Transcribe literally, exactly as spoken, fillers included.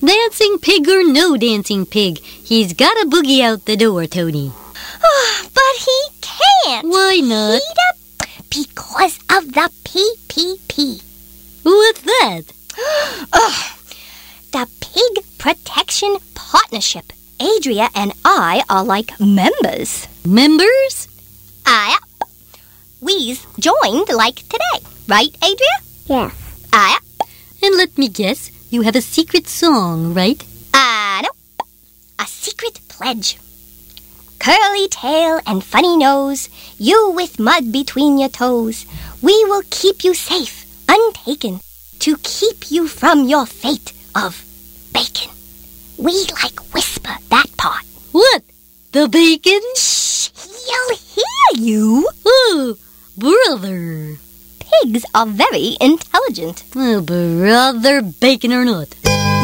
Dancing pig or no dancing pig, he's gotta boogie out the door, Tony. Oh, but he can't. Why not? Peter, because of the P P P. What's that? Ugh, the Pig Protection Partnership. Adria and I are like members. Members? I, we's joined like today. Right, Adria? Yes. I, And let me guess, you have a secret song, right? I know. A secret pledge. Curly tail and funny nose, you with mud between your toes, we will keep you safe, untaken, to keep you from your fate of bacon. We like whisper that part. What? The bacon? Shh, he'll hear you. Oh, brother. Pigs are very intelligent. Oh, brother, bacon or not.